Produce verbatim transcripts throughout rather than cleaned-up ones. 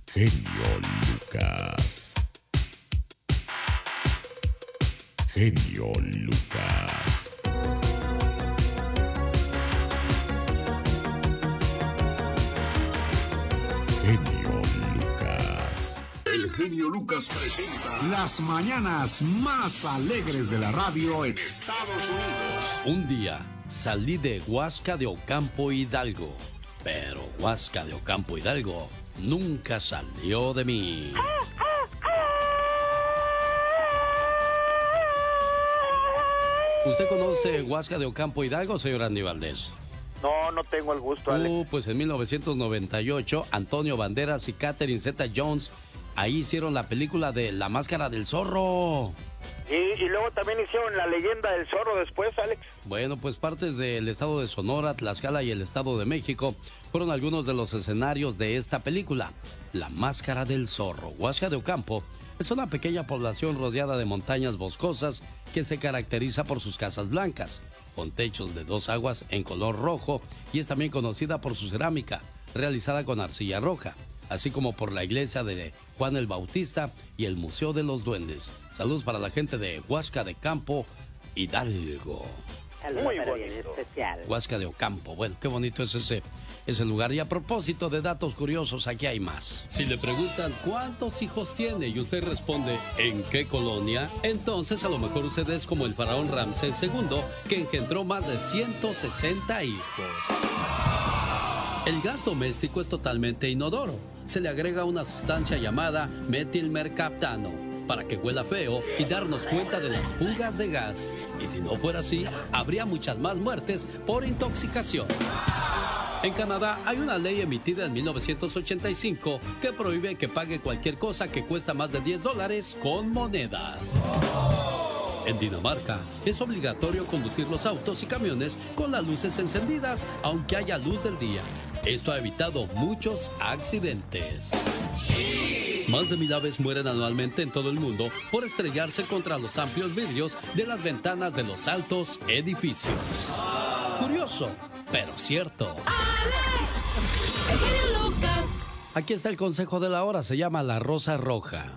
Genio Lucas. Genio Lucas. Genio Lucas. El genio Lucas presenta las mañanas más alegres de la radio en Estados Unidos. Un día salí de Huasca de Ocampo, Hidalgo, pero Huasca de Ocampo, Hidalgo nunca salió de mí. ¿Usted conoce Huasca de Ocampo, Hidalgo, señor Andy Valdés? No, no tengo el gusto, Alex. Uh, pues en mil novecientos noventa y ocho, Antonio Banderas y Catherine Zeta-Jones ahí hicieron la película de La Máscara del Zorro. Y, y luego también hicieron La Leyenda del Zorro después, Alex. Bueno, pues partes del estado de Sonora, Tlaxcala y el estado de México fueron algunos de los escenarios de esta película. La Máscara del Zorro. Huasca de Ocampo es una pequeña población rodeada de montañas boscosas que se caracteriza por sus casas blancas, con techos de dos aguas en color rojo, y es también conocida por su cerámica, realizada con arcilla roja, así como por la iglesia de Juan el Bautista y el Museo de los Duendes. Saludos para la gente de Huasca de Ocampo, Hidalgo. Muy bonito. Huasca de Ocampo, bueno, qué bonito es ese, ese lugar. Y a propósito de datos curiosos, aquí hay más. Si le preguntan cuántos hijos tiene y usted responde ¿en qué colonia?, entonces a lo mejor usted es como el faraón Ramsés segundo, que engendró más de ciento sesenta hijos. El gas doméstico es totalmente inodoro. Se le agrega una sustancia llamada metilmercaptano para que huela feo y darnos cuenta de las fugas de gas. Y si no fuera así, habría muchas más muertes por intoxicación. En Canadá hay una ley emitida en mil novecientos ochenta y cinco que prohíbe que pague cualquier cosa que cuesta más de diez dólares con monedas. En Dinamarca es obligatorio conducir los autos y camiones con las luces encendidas, aunque haya luz del día. Esto ha evitado muchos accidentes. Más de mil aves mueren anualmente en todo el mundo por estrellarse contra los amplios vidrios de las ventanas de los altos edificios. Curioso, pero cierto. Aquí está el consejo de la hora, se llama La Rosa Roja.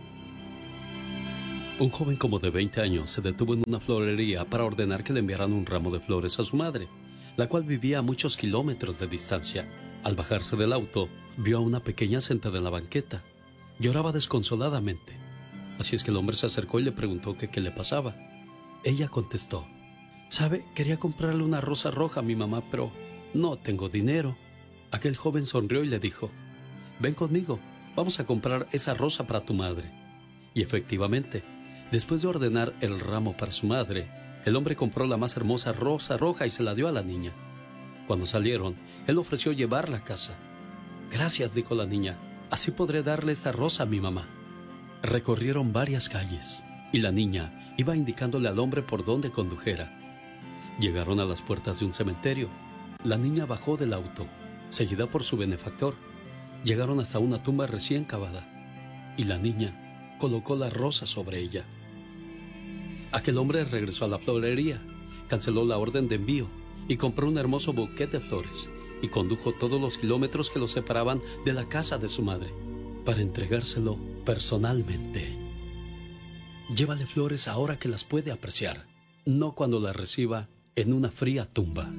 Un joven como de veinte años se detuvo en una florería para ordenar que le enviaran un ramo de flores a su madre, la cual vivía a muchos kilómetros de distancia. Al bajarse del auto, vio a una pequeña sentada en la banqueta. Lloraba desconsoladamente. Así es que el hombre se acercó y le preguntó que qué le pasaba. Ella contestó: «Sabe, quería comprarle una rosa roja a mi mamá, pero no tengo dinero». Aquel joven sonrió y le dijo: «Ven conmigo, vamos a comprar esa rosa para tu madre». Y efectivamente, después de ordenar el ramo para su madre, el hombre compró la más hermosa rosa roja y se la dio a la niña. Cuando salieron, él ofreció llevarla a casa. «Gracias», dijo la niña, «así podré darle esta rosa a mi mamá». Recorrieron varias calles y la niña iba indicándole al hombre por dónde condujera. Llegaron a las puertas de un cementerio. La niña bajó del auto, seguida por su benefactor. Llegaron hasta una tumba recién cavada y la niña colocó la rosa sobre ella. Aquel hombre regresó a la florería, canceló la orden de envío y compró un hermoso buquete de flores y condujo todos los kilómetros que lo separaban de la casa de su madre para entregárselo personalmente. Llévale flores ahora que las puede apreciar, no cuando las reciba en una fría tumba.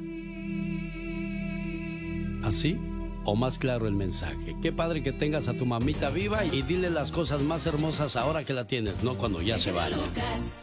¿Así? O más claro el mensaje. Qué padre que tengas a tu mamita viva y dile las cosas más hermosas ahora que la tienes, no cuando ya se vaya.